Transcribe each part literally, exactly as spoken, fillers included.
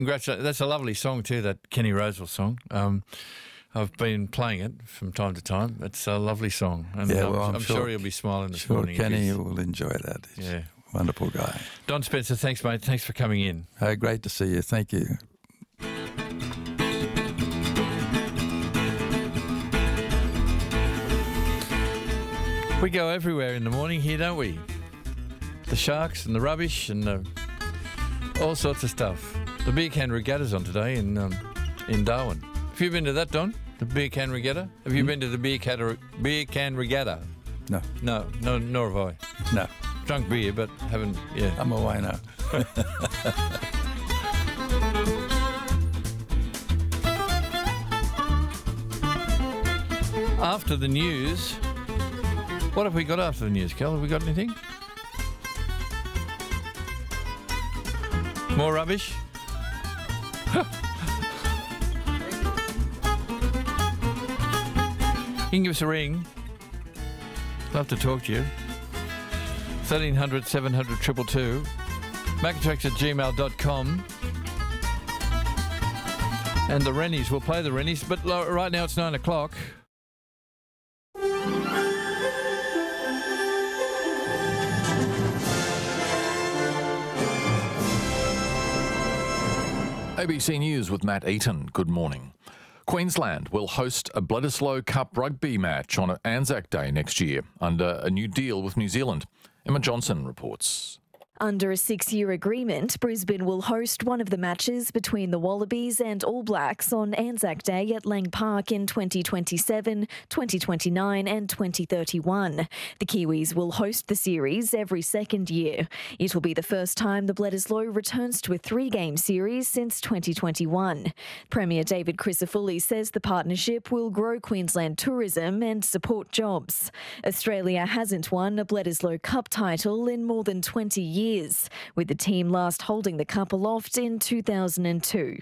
Congratulations. That's a lovely song too, that Kenny Rosewell song. Um, I've been playing it from time to time. It's a lovely song. And yeah, I'm, well, I'm, I'm sure, sure he'll be smiling this sure morning. Kenny will enjoy that. He's yeah. a wonderful guy. Don Spencer, thanks, mate. Thanks for coming in. Uh, great to see you. Thank you. We go everywhere in the morning here, don't we? The sharks and the rubbish and the, all sorts of stuff. The beer can regatta's on today in um, in Darwin. Have you been to that, Don? The beer can regatta? Have you Hmm? been to the beer can, beer can regatta? No. No, no, nor have I. No. Drunk beer, but haven't, yeah. I'm away now. After the news, what have we got after the news, Kel? Have we got anything? More rubbish? You can give us a ring. Love to talk to you. thirteen hundred, seven hundred, two two two. Macatrax at gmail dot com. And the Rennies. We'll play the Rennies, but right now it's nine o'clock. A B C News with Matt Eaton. Good morning. Queensland will host a Bledisloe Cup rugby match on Anzac Day next year under a new deal with New Zealand. Emma Johnson reports. Under a six-year agreement, Brisbane will host one of the matches between the Wallabies and All Blacks on Anzac Day at Lang Park in twenty twenty-seven, twenty twenty-nine and twenty thirty-one. The Kiwis will host the series every second year. It will be the first time the Bledisloe returns to a three-game series since twenty twenty-one. Premier David Crisafulli says the partnership will grow Queensland tourism and support jobs. Australia hasn't won a Bledisloe Cup title in more than twenty years. With the team last holding the cup aloft in two thousand two.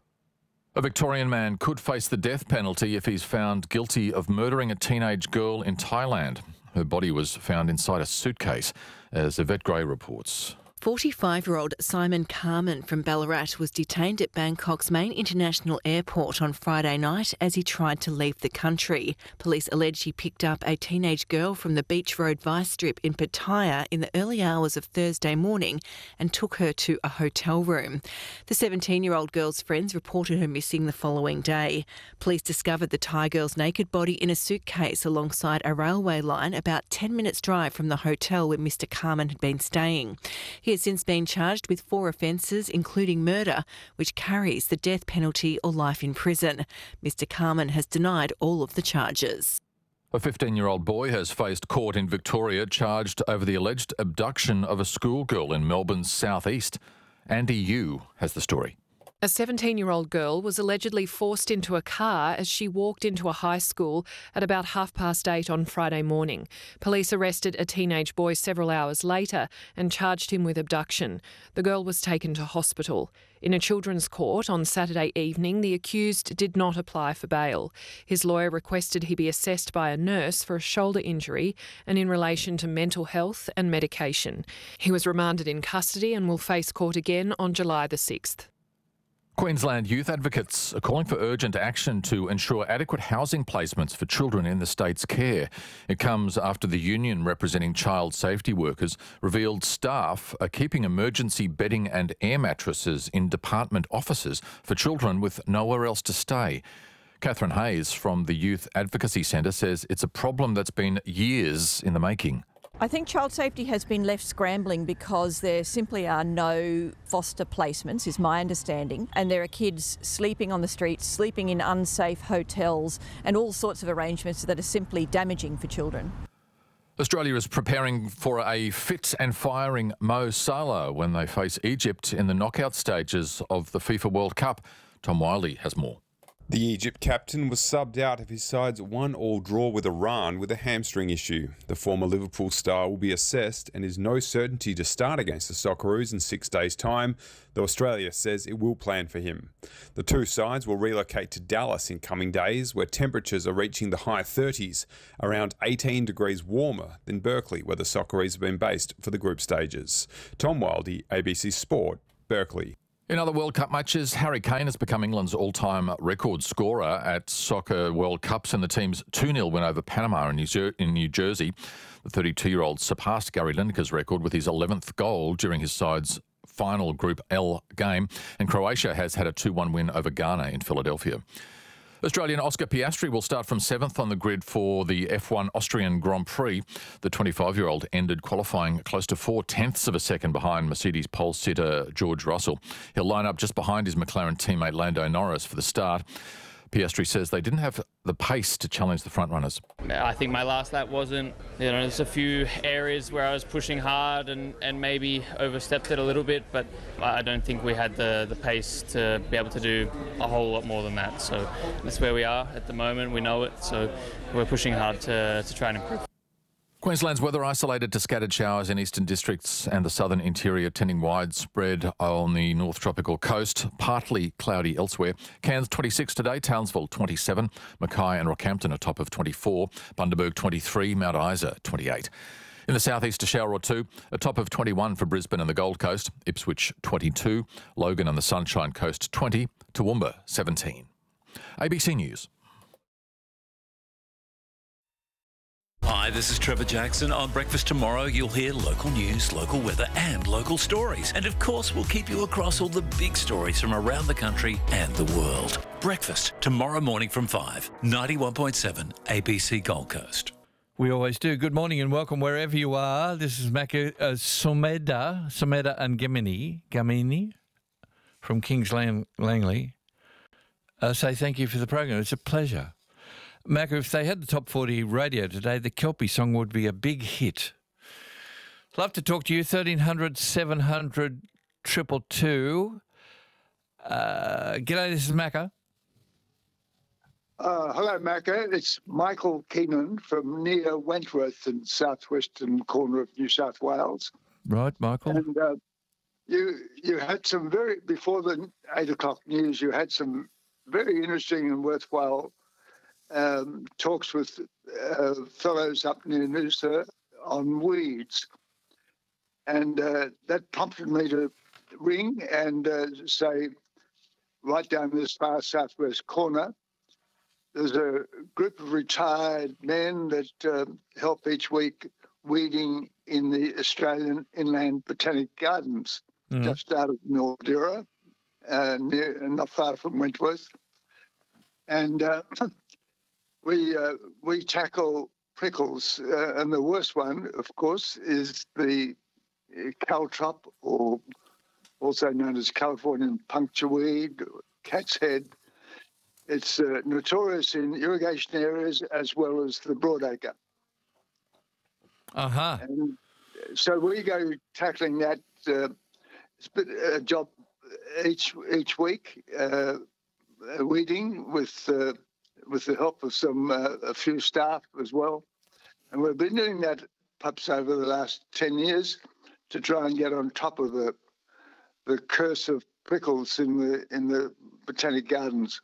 A Victorian man could face the death penalty if he's found guilty of murdering a teenage girl in Thailand. Her body was found inside a suitcase, as Yvette Gray reports. forty-five-year-old Simon Carman from Ballarat was detained at Bangkok's main international airport on Friday night as he tried to leave the country. Police allege he picked up a teenage girl from the Beach Road Vice Strip in Pattaya in the early hours of Thursday morning and took her to a hotel room. The seventeen-year-old girl's friends reported her missing the following day. Police discovered the Thai girl's naked body in a suitcase alongside a railway line about ten minutes' drive from the hotel where Mister Carman had been staying. He has since been charged with four offences, including murder, which carries the death penalty or life in prison. Mister Carman has denied all of the charges. A fifteen-year-old boy has faced court in Victoria charged over the alleged abduction of a schoolgirl in Melbourne's southeast. Andy Yu has the story. A seventeen-year-old girl was allegedly forced into a car as she walked into a high school at about half past eight on Friday morning. Police arrested a teenage boy several hours later and charged him with abduction. The girl was taken to hospital. In a children's court on Saturday evening, the accused did not apply for bail. His lawyer requested he be assessed by a nurse for a shoulder injury and in relation to mental health and medication. He was remanded in custody and will face court again on July the sixth. Queensland youth advocates are calling for urgent action to ensure adequate housing placements for children in the state's care. It comes after the union representing child safety workers revealed staff are keeping emergency bedding and air mattresses in department offices for children with nowhere else to stay. Catherine Hayes from the Youth Advocacy Centre says it's a problem that's been years in the making. I think child safety has been left scrambling because there simply are no foster placements, is my understanding, and there are kids sleeping on the streets, sleeping in unsafe hotels and all sorts of arrangements that are simply damaging for children. Australia is preparing for a fit and firing Mo Salah when they face Egypt in the knockout stages of the FIFA World Cup. Tom Wiley has more. The Egypt captain was subbed out of his side's one-all draw with Iran with a hamstring issue. The former Liverpool star will be assessed and is no certainty to start against the Socceroos in six days' time, though Australia says it will plan for him. The two sides will relocate to Dallas in coming days, where temperatures are reaching the high thirties, around eighteen degrees warmer than Berkeley, where the Socceroos have been based for the group stages. Tom Wildy, A B C Sport, Berkeley. In other World Cup matches, Harry Kane has become England's all-time record scorer at Soccer World Cups in the team's two nil win over Panama in New, Jer- in New Jersey. The thirty-two-year-old surpassed Gary Lineker's record with his eleventh goal during his side's final Group L game, and Croatia has had a two one win over Ghana in Philadelphia. Australian Oscar Piastri will start from seventh on the grid for the F one Austrian Grand Prix. The twenty-five-year-old ended qualifying close to four-tenths of a second behind Mercedes pole sitter George Russell. He'll line up just behind his McLaren teammate Lando Norris for the start. Piastri says they didn't have the pace to challenge the frontrunners. I think my last lap wasn't, you know, there's a few areas where I was pushing hard and, and maybe overstepped it a little bit, but I don't think we had the, the pace to be able to do a whole lot more than that. So that's where we are at the moment. We know it, so we're pushing hard to, to try and improve. Queensland's weather isolated to scattered showers in eastern districts and the southern interior, tending widespread on the north tropical coast, partly cloudy elsewhere. Cairns twenty-six today, Townsville twenty-seven, Mackay and Rockhampton atop of twenty-four, Bundaberg twenty-three, Mount Isa twenty-eight. In the southeast, a shower or two, a top of twenty-one for Brisbane and the Gold Coast, Ipswich twenty-two, Logan and the Sunshine Coast twenty, Toowoomba seventeen. A B C News. Hi, this is Trevor Jackson. On Breakfast Tomorrow, you'll hear local news, local weather and local stories. And of course, we'll keep you across all the big stories from around the country and the world. Breakfast tomorrow morning from five, ninety-one point seven A B C Gold Coast. We always do. Good morning and welcome wherever you are. This is Maka uh, Someda, Someda and Gamini, Gamini from Kings Lang- Langley. Uh, say thank you for the program. It's a pleasure. Macca, if they had the top forty radio today, the Kelpie song would be a big hit. Love to talk to you. thirteen hundred, seven hundred, two two two. Uh, g'day, this is Macca. Uh, hello, Macca. It's Michael Keenan from near Wentworth in southwestern corner of New South Wales. Right, Michael. And uh, you you had some very, before the eight o'clock news, you had some very interesting and worthwhile Um, talks with uh, fellows up near Noosa on weeds. And uh, that prompted me to ring and uh, say, right down this far southwest corner, there's a group of retired men that uh, help each week weeding in the Australian Inland Botanic Gardens, mm. just out of Mildura, uh, near, not far from Wentworth. And uh, We uh, we tackle prickles, uh, and the worst one, of course, is the caltrop, or also known as Californian punctureweed, cat's head. It's uh, notorious in irrigation areas as well as the broadacre. Uh-huh. And so we go tackling that. Uh, it's a job each each week, uh, weeding with. Uh, with the help of some uh, a few staff as well. And we've been doing that perhaps over the last ten years to try and get on top of the the curse of prickles in the in the Botanic Gardens.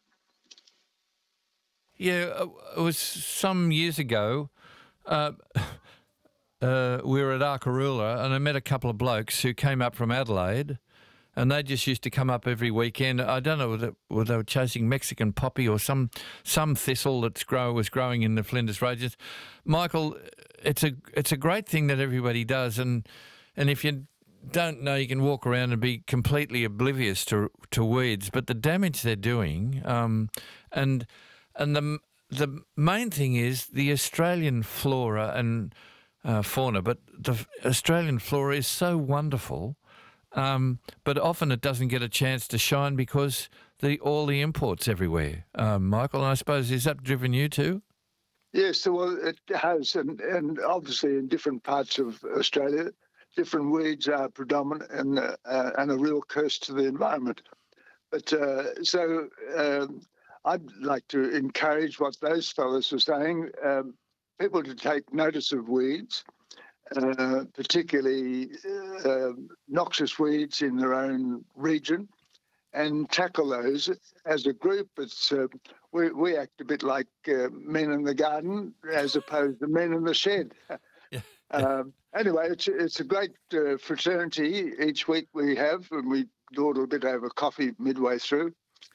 Yeah, it was some years ago. Uh, uh, we were at Arkaroola and I met a couple of blokes who came up from Adelaide. And they just used to come up every weekend. I don't know whether, whether they were chasing Mexican poppy or some some thistle that's grow was growing in the Flinders Ranges. Michael, it's a it's a great thing that everybody does, and and if you don't know, you can walk around and be completely oblivious to to weeds, but the damage they're doing, um, and and the the main thing is the Australian flora and uh, fauna, but the Australian flora is so wonderful. Um, but often it doesn't get a chance to shine because the all the imports everywhere. Um, Michael, and I suppose, has that driven you too? Yes, well, it has, and, and obviously in different parts of Australia, different weeds are predominant and uh, uh, and a real curse to the environment. But uh, so um, I'd like to encourage what those fellows are saying, um, people to take notice of weeds. Uh, particularly uh, noxious weeds in their own region, and tackle those as a group. It's uh, we we act a bit like uh, men in the garden as opposed to men in the shed. Yeah. Um, anyway, it's it's a great uh, fraternity each week we have, and we dawdle a bit over coffee midway through.